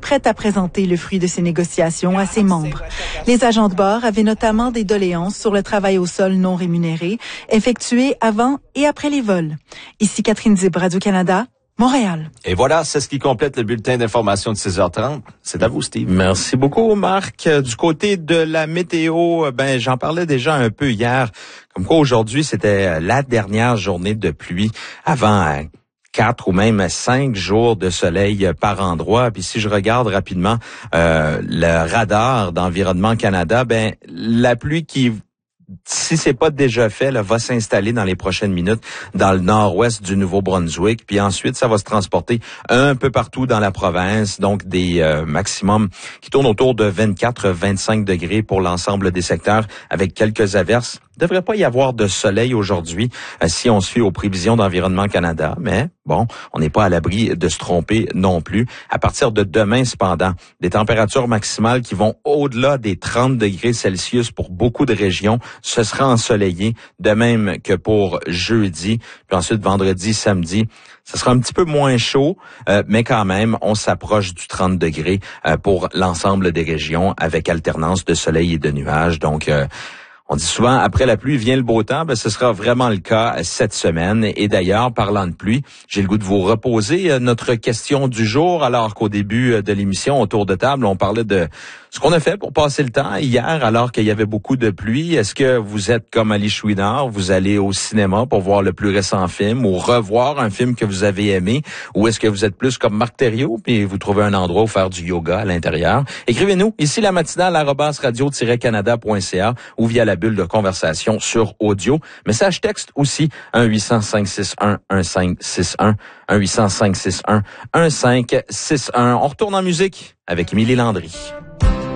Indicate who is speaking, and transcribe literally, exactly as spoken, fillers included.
Speaker 1: prête à présenter le fruit de ses négociations à ses membres. Les agents de bord avaient notamment des doléances sur le travail au sol non rémunéré, effectué avant et après les vols. Ici Catherine Zib, Radio-Canada, Montréal.
Speaker 2: Et voilà, c'est ce qui complète le bulletin d'information de six heures trente. C'est à vous, Steve.
Speaker 3: Merci beaucoup, Marc. Du côté de la météo, ben j'en parlais déjà un peu hier. Comme quoi, aujourd'hui, c'était la dernière journée de pluie avant quatre ou même cinq jours de soleil par endroit. Puis si je regarde rapidement euh, le radar d'Environnement Canada, ben la pluie qui, si c'est pas déjà fait, là, va s'installer dans les prochaines minutes dans le nord-ouest du Nouveau-Brunswick. Puis ensuite, ça va se transporter un peu partout dans la province. Donc, des euh, maximums qui tournent autour de vingt-quatre à vingt-cinq degrés pour l'ensemble des secteurs avec quelques averses. Il ne devrait pas y avoir de soleil aujourd'hui euh, si on suit aux prévisions d'Environnement Canada. Mais bon, on n'est pas à l'abri de se tromper non plus. À partir de demain, cependant, des températures maximales qui vont au-delà des trente degrés Celsius pour beaucoup de régions. Ce sera ensoleillé, de même que pour jeudi. Puis ensuite, vendredi, samedi, ce sera un petit peu moins chaud, euh, mais quand même, on s'approche du trente degrés euh, pour l'ensemble des régions avec alternance de soleil et de nuages. Donc, euh, on dit souvent, après la pluie vient le beau temps. Ben, ce sera vraiment le cas cette semaine. Et d'ailleurs, parlant de pluie, j'ai le goût de vous reposer notre question du jour, alors qu'au début de l'émission, autour de table, on parlait de ce qu'on a fait pour passer le temps hier, alors qu'il y avait beaucoup de pluie. Est-ce que vous êtes comme Ali Chouinard, vous allez au cinéma pour voir le plus récent film ou revoir un film que vous avez aimé? Ou est-ce que vous êtes plus comme Marc Thériault puis vous trouvez un endroit où faire du yoga à l'intérieur? Écrivez-nous ici la matinale arobase radio tiret canada point c a ou via la bulle de conversation sur audio. Message texte aussi, un huit cents, cinq six un, un cinq six un, un huit cents, cinq six un, un cinq six un. On retourne en musique avec Émilie Landry.